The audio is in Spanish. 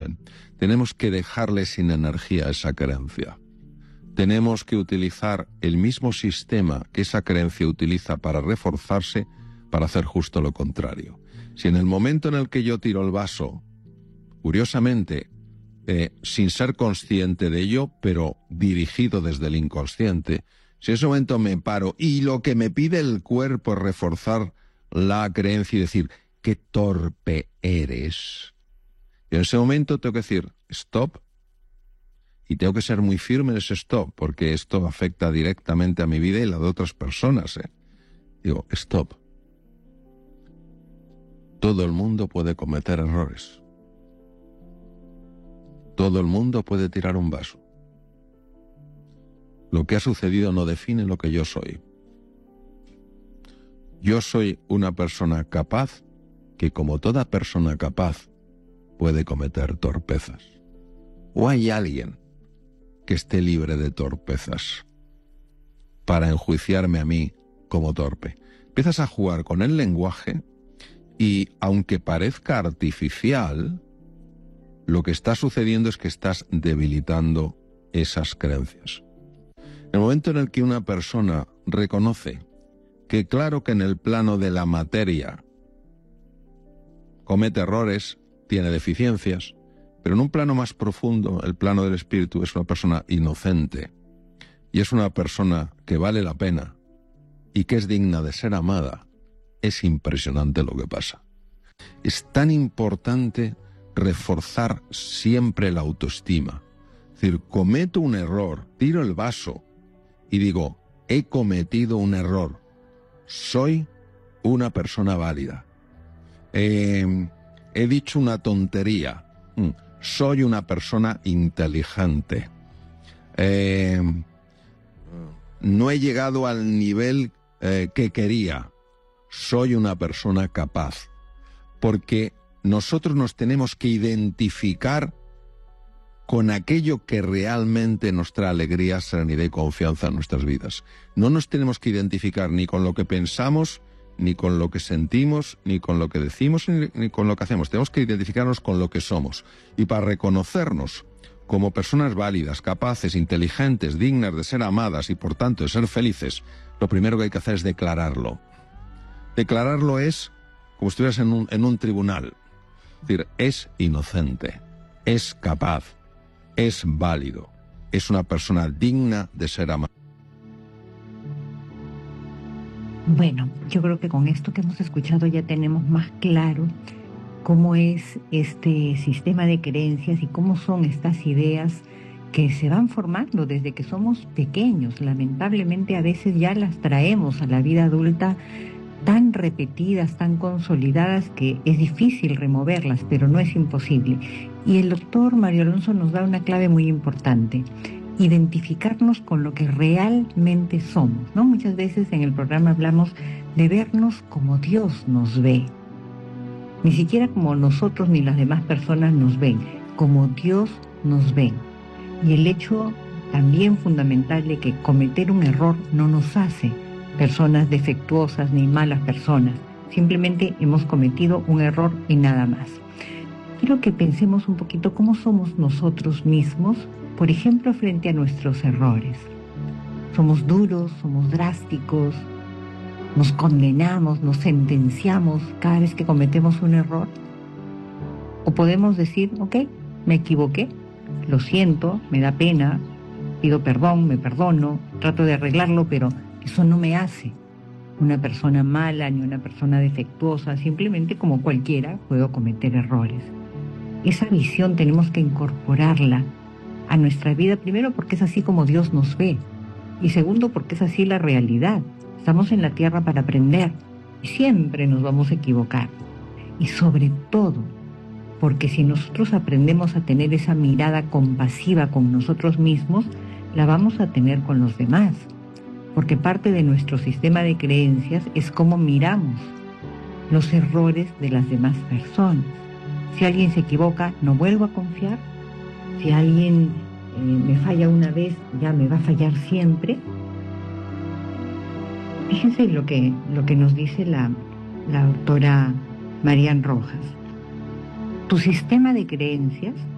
volumen. Tenemos que dejarle sin energía a esa creencia. Tenemos que utilizar el mismo sistema que esa creencia utiliza para reforzarse, para hacer justo lo contrario. Si en el momento en el que yo tiro el vaso, curiosamente, sin ser consciente de ello, pero dirigido desde el inconsciente, si en ese momento me paro y lo que me pide el cuerpo es reforzar la creencia y decir, qué torpe eres, y en ese momento tengo que decir, stop, y tengo que ser muy firme en ese stop, porque esto afecta directamente a mi vida y la de otras personas. Digo, stop. Todo el mundo puede cometer errores. Todo el mundo puede tirar un vaso. Lo que ha sucedido no define lo que yo soy. Yo soy una persona capaz que, como toda persona capaz, puede cometer torpezas. ¿O hay alguien que esté libre de torpezas para enjuiciarme a mí como torpe? Empiezas a jugar con el lenguaje y, aunque parezca artificial, lo que está sucediendo es que estás debilitando esas creencias. En el momento en el que una persona reconoce que claro que en el plano de la materia comete errores, tiene deficiencias, pero en un plano más profundo, el plano del espíritu, es una persona inocente y es una persona que vale la pena y que es digna de ser amada, es impresionante lo que pasa. Es tan importante reforzar siempre la autoestima. Es decir, cometo un error, tiro el vaso y digo, he cometido un error. Soy una persona válida. He dicho una tontería. Soy una persona inteligente. No he llegado al nivel que quería. Soy una persona capaz. Porque nosotros nos tenemos que identificar con aquello que realmente nos trae alegría, serenidad y confianza en nuestras vidas. No nos tenemos que identificar ni con lo que pensamos, ni con lo que sentimos, ni con lo que decimos, ni con lo que hacemos. Tenemos que identificarnos con lo que somos. Y para reconocernos como personas válidas, capaces, inteligentes, dignas de ser amadas y por tanto de ser felices, lo primero que hay que hacer es declararlo. Declararlo es como si estuvieras en un tribunal. Es decir, es inocente, es capaz, es válido, es una persona digna de ser amada. Bueno, yo creo que con esto que hemos escuchado ya tenemos más claro cómo es este sistema de creencias y cómo son estas ideas que se van formando desde que somos pequeños. Lamentablemente a veces ya las traemos a la vida adulta tan repetidas, tan consolidadas, que es difícil removerlas, pero no es imposible. Y el doctor Mario Alonso nos da una clave muy importante: identificarnos con lo que realmente somos, ¿no? Muchas veces en el programa hablamos de vernos como Dios nos ve. Ni siquiera como nosotros ni las demás personas nos ven, como Dios nos ve. Y el hecho también fundamental de que cometer un error no nos hace personas defectuosas ni malas personas. Simplemente hemos cometido un error y nada más. Quiero que pensemos un poquito cómo somos nosotros mismos, por ejemplo, frente a nuestros errores. Somos duros, somos drásticos, nos condenamos, nos sentenciamos cada vez que cometemos un error. O podemos decir, ok, me equivoqué, lo siento, me da pena, pido perdón, me perdono, trato de arreglarlo, pero eso no me hace una persona mala ni una persona defectuosa. Simplemente, como cualquiera, puedo cometer errores. Esa visión tenemos que incorporarla a nuestra vida, primero porque es así como Dios nos ve, y segundo porque es así la realidad. Estamos en la tierra para aprender y siempre nos vamos a equivocar. Y sobre todo porque si nosotros aprendemos a tener esa mirada compasiva con nosotros mismos, la vamos a tener con los demás. Porque parte de nuestro sistema de creencias es cómo miramos los errores de las demás personas. Si alguien se equivoca, no vuelvo a confiar. Si alguien me falla una vez, ya me va a fallar siempre. Fíjense lo que nos dice la doctora Marian Rojas. Tu sistema de creencias